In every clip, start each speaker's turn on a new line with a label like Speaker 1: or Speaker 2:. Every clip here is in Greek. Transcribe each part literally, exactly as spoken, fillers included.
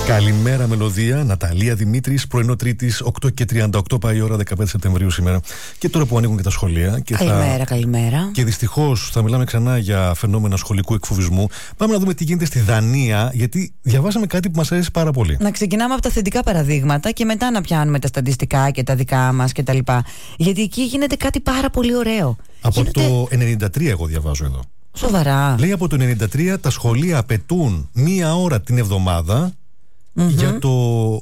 Speaker 1: Καλημέρα, Μελωδία. Ναταλία Δημήτρης, πρωινό Τρίτης, οκτώ και τριάντα οκτώ πάει η ώρα, δεκαπέντε Σεπτεμβρίου σήμερα. Και τώρα που ανοίγουν και τα σχολεία. Και
Speaker 2: καλημέρα,
Speaker 1: θα...
Speaker 2: καλημέρα.
Speaker 1: Και δυστυχώς θα μιλάμε ξανά για φαινόμενα σχολικού εκφοβισμού. Πάμε να δούμε τι γίνεται στη Δανία, γιατί διαβάσαμε κάτι που μας αρέσει πάρα πολύ.
Speaker 2: Να ξεκινάμε από τα θετικά παραδείγματα και μετά να πιάνουμε τα στατιστικά και τα δικά μας κτλ. Γιατί εκεί γίνεται κάτι πάρα πολύ ωραίο.
Speaker 1: Από
Speaker 2: γίνεται...
Speaker 1: το ενενήντα τρία, εγώ διαβάζω εδώ.
Speaker 2: Σοβαρά.
Speaker 1: Λέει από το ενενήντα τρία τα σχολεία απαιτούν μία ώρα την εβδομάδα mm-hmm. για το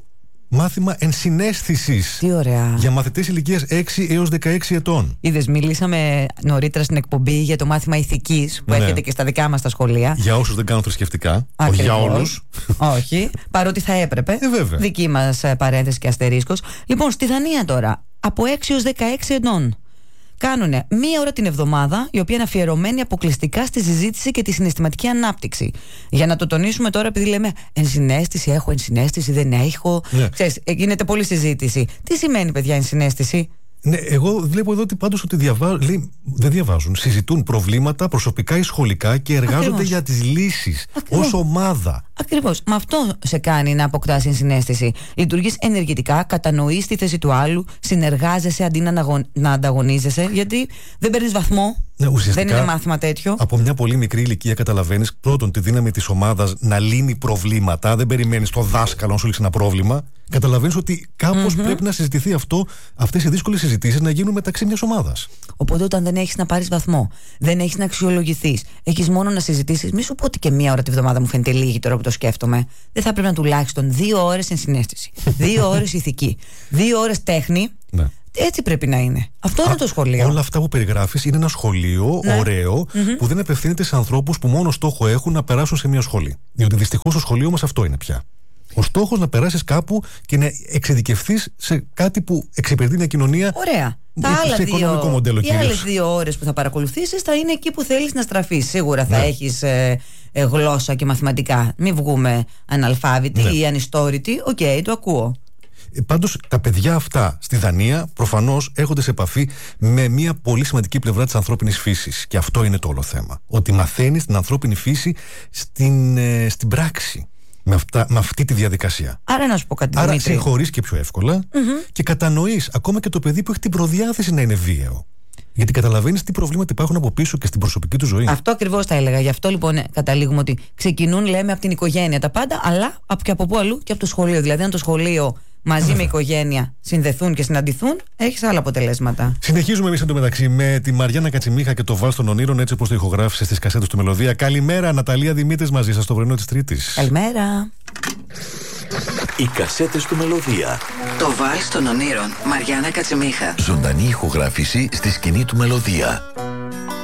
Speaker 1: μάθημα ενσυναίσθησης.
Speaker 2: Τι ωραία.
Speaker 1: Για μαθητές ηλικίας έξι έως δεκαέξι ετών.
Speaker 2: Είδες, μιλήσαμε νωρίτερα στην εκπομπή για το μάθημα ηθικής που ναι. έρχεται και στα δικά μας τα σχολεία.
Speaker 1: Για όσους δεν κάνουν θρησκευτικά.
Speaker 2: Ακριβώς.
Speaker 1: Όχι για όλους.
Speaker 2: Όχι, παρότι θα έπρεπε.
Speaker 1: Ε, βέβαια.
Speaker 2: Δική μας παρένθεση και αστερίσκος. Λοιπόν, στη Δανία τώρα, από έξι έως δεκαέξι ετών. Κάνουν μία ώρα την εβδομάδα, η οποία είναι αφιερωμένη αποκλειστικά στη συζήτηση και τη συναισθηματική ανάπτυξη. Για να το τονίσουμε τώρα, επειδή λέμε ενσυναίσθηση, έχω ενσυναίσθηση, δεν έχω. Ναι. Ξέρεις, γίνεται πολλή συζήτηση. Τι σημαίνει, παιδιά, ενσυναίσθηση?
Speaker 1: Ναι, εγώ βλέπω εδώ ότι πάντως ότι διαβάζουν, λέει, δεν διαβάζουν. Συζητούν προβλήματα προσωπικά ή σχολικά και εργάζονται Ακριβώς. για τις λύσεις ως ομάδα.
Speaker 2: Ακριβώς. Με αυτό σε κάνει να αποκτάς ενσυναίσθηση. Λειτουργείς ενεργητικά, κατανοείς τη θέση του άλλου, συνεργάζεσαι αντί να ανταγωνίζεσαι, γιατί δεν παίρνεις βαθμό.
Speaker 1: Ναι,
Speaker 2: δεν είναι μάθημα τέτοιο.
Speaker 1: Από μια πολύ μικρή ηλικία καταλαβαίνεις πρώτον τη δύναμη της ομάδας να λύνει προβλήματα. Δεν περιμένεις το δάσκαλο να σου λύσει ένα πρόβλημα. Καταλαβαίνεις ότι κάπως mm-hmm. πρέπει να συζητηθεί αυτό, αυτές οι δύσκολες συζητήσεις να γίνουν μεταξύ μιας ομάδας.
Speaker 2: Οπότε όταν δεν έχεις να πάρεις βαθμό, δεν έχεις να αξιολογηθείς, έχεις μόνο να συζητήσεις, μη σου πω ότι και μία ώρα τη βδομάδα μου φαίνεται λίγη τώρα που το σκέφτομαι. Δεν θα πρέπει να τουλάχιστον δύο ώρες ενσυναίσθηση, δύο ώρες ηθική, δύο ώρες τέχνη. Ναι. Έτσι πρέπει να είναι. Αυτό Α, είναι το σχολείο.
Speaker 1: Όλα αυτά που περιγράφεις είναι ένα σχολείο ναι. ωραίο mm-hmm. που δεν απευθύνεται σε ανθρώπους που μόνο στόχο έχουν να περάσουν σε μια σχολή. Διότι δυστυχώς το σχολείο μας αυτό είναι πια. Ο στόχος να περάσεις κάπου και να εξειδικευθείς σε κάτι που εξυπηρετεί μια κοινωνία.
Speaker 2: Ωραία. Τα άλλα δύο,
Speaker 1: μοντέλο,
Speaker 2: οι άλλες δύο ώρες που θα παρακολουθήσεις θα είναι εκεί που θέλεις να στραφείς. Σίγουρα θα ναι. έχεις ε, ε, γλώσσα και μαθηματικά. Μην βγούμε αναλφάβητοι ναι. ή ανιστόρητοι. Οκ, okay, το ακούω.
Speaker 1: Πάντως τα παιδιά αυτά στη Δανία προφανώς έρχονται σε επαφή με μια πολύ σημαντική πλευρά της ανθρώπινης φύσης. Και αυτό είναι το όλο θέμα. Ότι μαθαίνεις την ανθρώπινη φύση στην, ε, στην πράξη. Με, αυτά, με αυτή τη διαδικασία.
Speaker 2: Άρα να σου πω κάτι.
Speaker 1: Άρα συγχωρείς και πιο εύκολα mm-hmm. και κατανοείς ακόμα και το παιδί που έχει την προδιάθεση να είναι βίαιο. Γιατί καταλαβαίνεις τι προβλήματα υπάρχουν από πίσω και στην προσωπική του ζωή.
Speaker 2: Αυτό ακριβώς θα έλεγα. Γι' αυτό λοιπόν καταλήγουμε ότι ξεκινούν, λέμε, από την οικογένεια τα πάντα, αλλά και από πού αλλού και από το σχολείο. Δηλαδή, αν το σχολείο μαζί με οικογένεια συνδεθούν και συναντηθούν, έχεις άλλα αποτελέσματα.
Speaker 1: Συνεχίζουμε εμείς εντωμεταξύ με τη Μαριάννα Κατσιμίχα και το Βάλς των Ονείρων, έτσι όπως το ηχογράφησε στις κασέτες του Μελωδία. Καλημέρα, Ναταλία Δημήτρης μαζί σας στο πρωινό της Τρίτης.
Speaker 2: Καλημέρα.
Speaker 3: Οι κασέτες του Μελωδία.
Speaker 4: Το Βάλς των Ονείρων, Μαριάννα Κατσιμίχα.
Speaker 3: Ζωντανή ηχογράφηση στη σκηνή του Μελωδία.